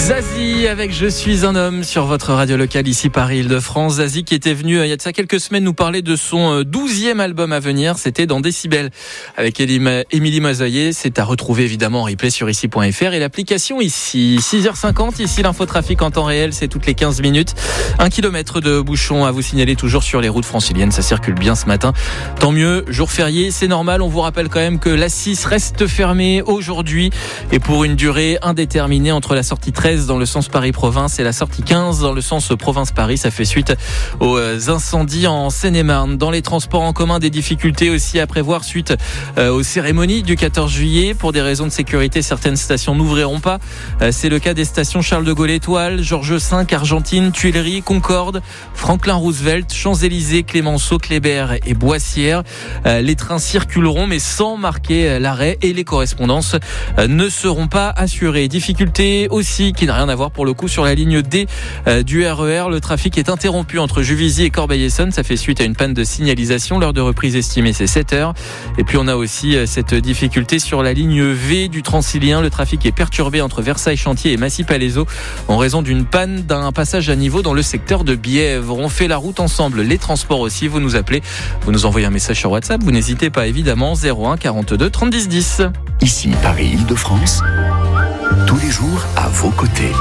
Zazie avec Je suis un homme sur votre radio locale ici Paris-Île-de-France. Zazie qui était venu il y a de ça quelques semaines nous parler de son 12e album à venir. C'était dans Décibel avec Émilie Mazoyer. C'est à retrouver évidemment en replay sur ici.fr et l'application ici. 6h50, ici l'infotrafic en temps réel, c'est toutes les 15 minutes. 1 kilomètre de bouchon à vous signaler toujours sur les routes franciliennes. Ça circule bien ce matin. Tant mieux, jour férié, c'est normal. On vous rappelle quand même que l'A6 reste fermée aujourd'hui et pour une durée indéterminée entre la sortie 13 dans le sens Paris-Province et la sortie 15 dans le sens Province-Paris. Ça fait suite aux incendies en Seine-et-Marne. Dans les transports en commun, des difficultés aussi à prévoir suite aux cérémonies du 14 juillet. Pour des raisons de sécurité, certaines stations n'ouvriront pas. C'est le cas des stations Charles de Gaulle Étoile, Georges V, Argentine, Tuileries, Concorde, Franklin Roosevelt, Champs-Élysées, Clémenceau, Kléber et Boissière. Les trains circuleront mais sans marquer l'arrêt et les correspondances ne seront pas assurées. Difficultés aussi qui n'a rien à voir pour le coup sur la ligne D du RER. Le trafic est interrompu entre Juvisy et Corbeil-Essonnes. Ça fait suite à une panne de signalisation. L'heure de reprise estimée, c'est 7h. Et puis on a aussi cette difficulté sur la ligne V du Transilien. Le trafic est perturbé entre Versailles-Chantier et Massy-Palaiseau en raison d'une panne d'un passage à niveau dans le secteur de Bièvre. On fait la route ensemble, les transports aussi. Vous nous appelez, vous nous envoyez un message sur WhatsApp. Vous n'hésitez pas évidemment, 01 42 30 10 10. Ici Paris-Île-de-France, tous les jours à vos côtés.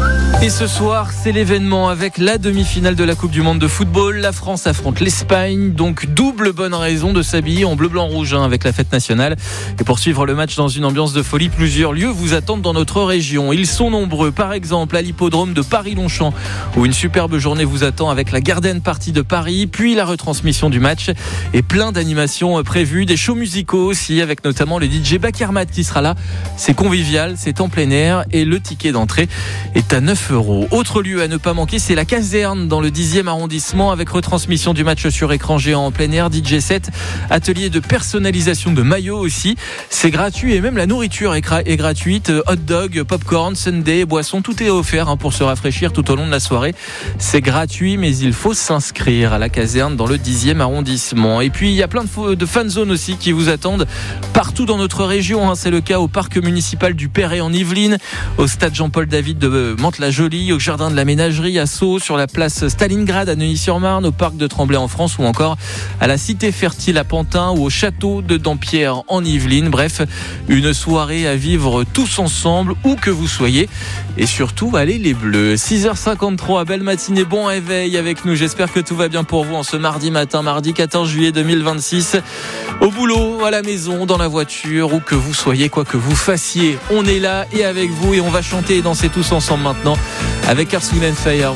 Et ce soir, c'est l'événement avec la demi-finale de la Coupe du Monde de football. La France affronte l'Espagne, donc double bonne raison de s'habiller en bleu, blanc, rouge avec la fête nationale. Et pour suivre le match dans une ambiance de folie, plusieurs lieux vous attendent dans notre région. Ils sont nombreux, par exemple à l'hippodrome de Paris-Longchamp, où une superbe journée vous attend avec la Garden Party de Paris, puis la retransmission du match et plein d'animations prévues, des shows musicaux aussi, avec notamment le DJ Bakermat qui sera là. C'est convivial, c'est en plein air et le ticket d'entrée est à 9 €. Autre lieu à ne pas manquer, c'est la Caserne dans le 10e arrondissement avec retransmission du match sur écran géant en plein air, DJ set, atelier de personnalisation de maillots aussi. C'est gratuit et même la nourriture est gratuite. Hot dog, popcorn, sundae, boisson, tout est offert pour se rafraîchir tout au long de la soirée. C'est gratuit mais il faut s'inscrire à la Caserne dans le 10e arrondissement. Et puis il y a plein de fan zones aussi qui vous attendent partout dans notre région. C'est le cas au parc municipal du Perret en Yvelines, au stade Jean-Paul David de Mantes-la-Jolie, au jardin de la Ménagerie à Sceaux, sur la place Stalingrad à Neuilly-sur-Marne, au parc de Tremblay en France ou encore à la cité fertile à Pantin ou au château de Dampierre en Yvelines. Bref, une soirée à vivre tous ensemble où que vous soyez et surtout allez les Bleus. 6h53, belle matinée, bon réveil avec nous. J'espère que tout va bien pour vous en ce mardi matin, mardi 14 juillet 2026. Au boulot, à la maison, dans la voiture, où que vous soyez, quoi que vous fassiez, on est là et avec vous et on va chanter et danser tous ensemble maintenant avec Earth, Wind & Fire.